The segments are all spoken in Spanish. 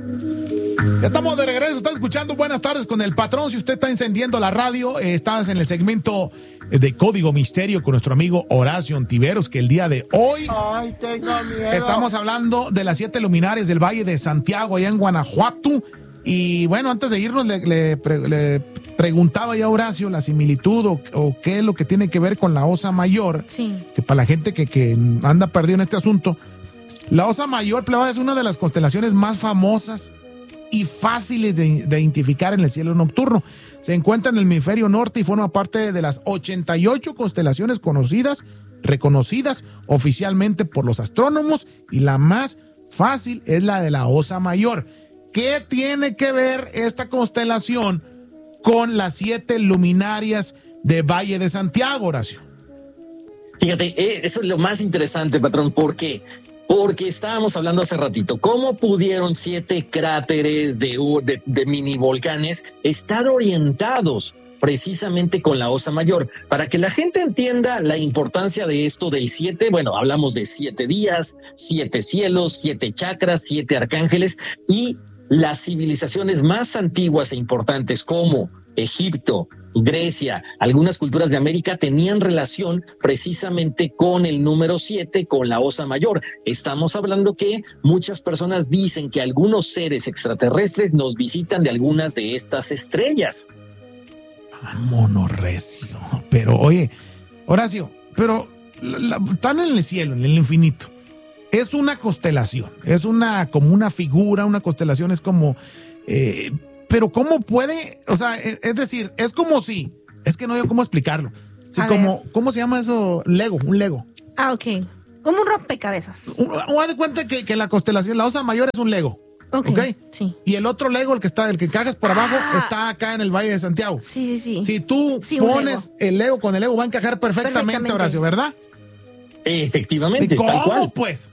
Ya estamos de regreso, está escuchando Buenas Tardes con el Patrón. Si usted está encendiendo la radio, estás en el segmento de Código Misterio con nuestro amigo Horacio Ontiveros, que el día de hoy estamos hablando de las 7 luminarias del Valle de Santiago, allá en Guanajuato. Y bueno, antes de irnos le preguntaba ya a Horacio la similitud o qué es lo que tiene que ver con la Osa Mayor, sí, que para la gente que anda perdido en este asunto, la Osa Mayor, plebada, es una de las constelaciones más famosas y fáciles de identificar en el cielo nocturno. Se encuentra en el hemisferio norte y forma parte de las 88 constelaciones reconocidas oficialmente por los astrónomos, y la más fácil es la de la Osa Mayor. ¿Qué tiene que ver esta constelación con las 7 luminarias de Valle de Santiago, Horacio? Fíjate, eso es lo más interesante, patrón. ¿Por qué? Porque estábamos hablando hace ratito, ¿cómo pudieron 7 cráteres de mini volcanes estar orientados precisamente con la Osa Mayor? Para que la gente entienda la importancia de esto del 7, bueno, hablamos de 7 días, 7 cielos, 7 chakras, 7 arcángeles, y las civilizaciones más antiguas e importantes como Egipto, Grecia, algunas culturas de América tenían relación precisamente con el número 7, con la Osa Mayor. Estamos hablando que muchas personas dicen que algunos seres extraterrestres nos visitan de algunas de estas estrellas. Vámonos, recio. Pero, oye, Horacio, pero están en el cielo, en el infinito. Es una constelación, es como una figura, una constelación es como... pero ¿cómo puede? O sea, es decir, es como si... Es que no sé cómo explicarlo. Sí, ¿cómo se llama eso? Un Lego. Ah, ok. Como un rompecabezas. Haz de cuenta que la constelación, la Osa Mayor es un Lego. Ok. Sí. Y el otro Lego, el que encajas por abajo, está acá en el Valle de Santiago. Sí. Si tú pones el Lego con el Lego, va a encajar perfectamente, Horacio, ¿verdad? Efectivamente. ¿Cómo, tal cual. Pues?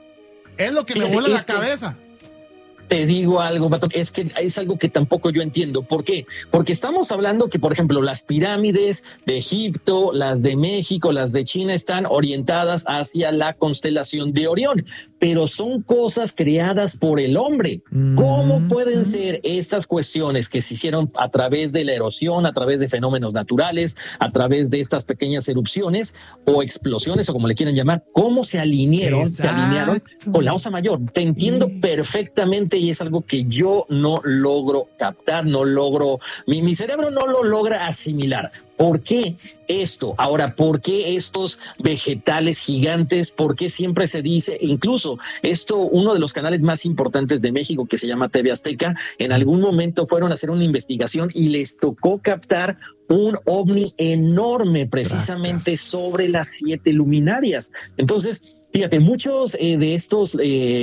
Es lo que me vuela la cabeza. Te digo algo, Patrón, es que es algo que tampoco yo entiendo. ¿Por qué? Porque estamos hablando que, por ejemplo, las pirámides de Egipto, las de México, las de China están orientadas hacia la constelación de Orión, pero son cosas creadas por el hombre. ¿Cómo pueden ser estas cuestiones que se hicieron a través de la erosión, a través de fenómenos naturales, a través de estas pequeñas erupciones o explosiones o como le quieran llamar? ¿Cómo se alinearon con la Osa Mayor? Te entiendo perfectamente, y es algo que yo no logro captar, mi cerebro no lo logra asimilar. ¿Por qué esto? Ahora, ¿por qué estos vegetales gigantes? ¿Por qué siempre se dice, incluso uno de los canales más importantes de México, que se llama TV Azteca, en algún momento fueron a hacer una investigación y les tocó captar un ovni enorme precisamente sobre las 7 luminarias? Entonces, fíjate, muchos de estos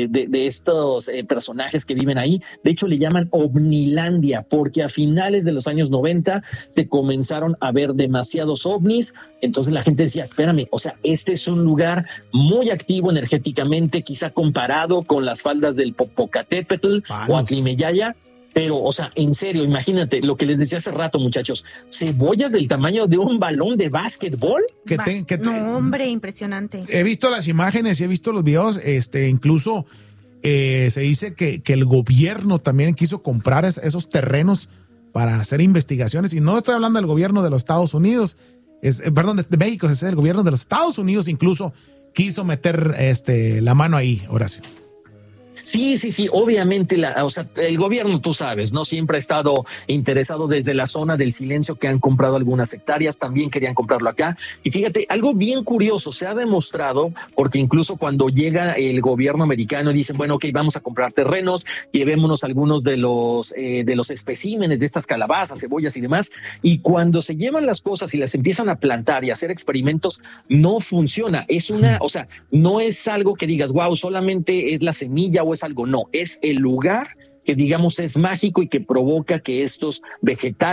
personajes que viven ahí, de hecho le llaman Ovnilandia, porque a finales de los años 90 se comenzaron a ver demasiados ovnis. Entonces la gente decía, espérame, o sea, este es un lugar muy activo energéticamente, quizá comparado con las faldas del Popocatépetl o Aclimeyaya. Pero, o sea, en serio, imagínate lo que les decía hace rato, muchachos, cebollas del tamaño de un balón de básquetbol. No, hombre, impresionante. He visto las imágenes y he visto los videos, incluso se dice que el gobierno también quiso comprar esos terrenos para hacer investigaciones, y no estoy hablando del gobierno de los Estados Unidos, de México, es el gobierno de los Estados Unidos incluso quiso meter la mano ahí, Horacio. Sí, obviamente, el gobierno, tú sabes, no siempre ha estado interesado desde la zona del silencio, que han comprado algunas hectáreas, también querían comprarlo acá. Y fíjate, algo bien curioso, se ha demostrado, porque incluso cuando llega el gobierno americano y dicen, bueno, ok, vamos a comprar terrenos, llevémonos algunos de los especímenes de estas calabazas, cebollas y demás, y cuando se llevan las cosas y las empiezan a plantar y hacer experimentos, no funciona. No es algo que digas, wow, solamente es la semilla o es algo, no, es el lugar que digamos es mágico y que provoca que estos vegetales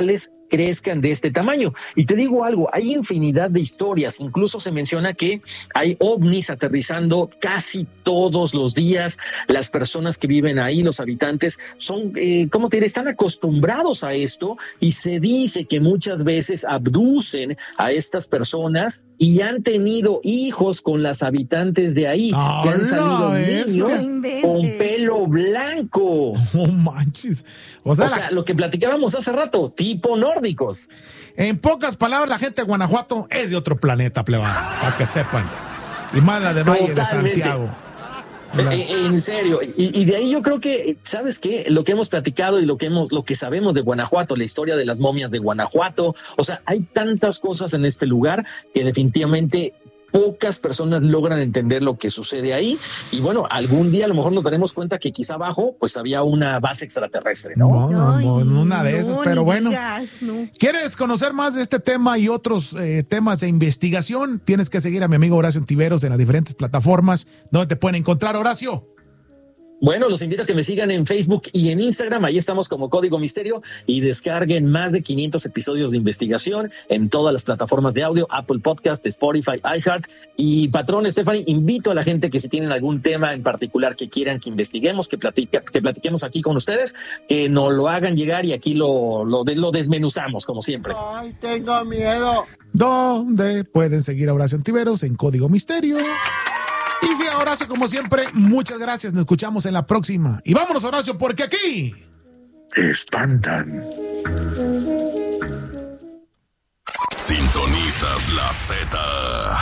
crezcan de este tamaño. Y te digo algo, hay infinidad de historias, incluso se menciona que hay ovnis aterrizando casi todos los días. Las personas que viven ahí, los habitantes, son, ¿cómo te diré? Están acostumbrados a esto, y se dice que muchas veces abducen a estas personas y han tenido hijos con las habitantes de ahí, que han salido niños con pelo blanco. No manches. O sea, lo que platicábamos hace rato, tipo nórdicos. En pocas palabras, la gente de Guanajuato es de otro planeta, plebada, para que sepan. Y más la de Valle de Santiago. En serio, y de ahí yo creo que, ¿sabes qué? Lo que hemos platicado y lo que sabemos de Guanajuato, la historia de las momias de Guanajuato, o sea, hay tantas cosas en este lugar que definitivamente pocas personas logran entender lo que sucede ahí. Y bueno, algún día a lo mejor nos daremos cuenta que quizá abajo pues había una base extraterrestre, ¿no? No, una de esas, pero bueno. ¿Quieres conocer más de este tema y otros temas de investigación? Tienes que seguir a mi amigo Horacio Ontiveros en las diferentes plataformas donde te pueden encontrar, Horacio. Bueno, los invito a que me sigan en Facebook y en Instagram. Ahí estamos como Código Misterio, y descarguen más de 500 episodios de investigación en todas las plataformas de audio, Apple Podcast, Spotify, iHeart. Y patrón Stephanie, invito a la gente que si tienen algún tema en particular que quieran que investiguemos, que platiquemos aquí con ustedes, que nos lo hagan llegar y aquí lo desmenuzamos como siempre. ¡Ay, tengo miedo! ¿Dónde pueden seguir a Horacio Ontiveros? En Código Misterio. Y que Horacio, como siempre, muchas gracias. Nos escuchamos en la próxima. Y vámonos, Horacio, porque aquí espantan. Sintonizas la Z.